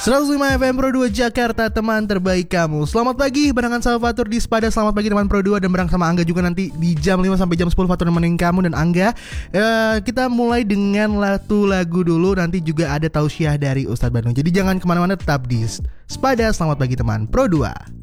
105 FM Pro 2 Jakarta, teman terbaik kamu. Selamat pagi barengan sama Fatur di Spada. Selamat pagi teman Pro 2. Dan bareng sama Angga juga nanti di jam 5 sampai jam 10 Fatur nemenin kamu dan Angga. Kita mulai dengan satu lagu dulu. Nanti juga ada tausiah dari Ustadz Bandung. Jadi jangan kemana-mana, tetap di Spada. Selamat pagi teman Pro 2.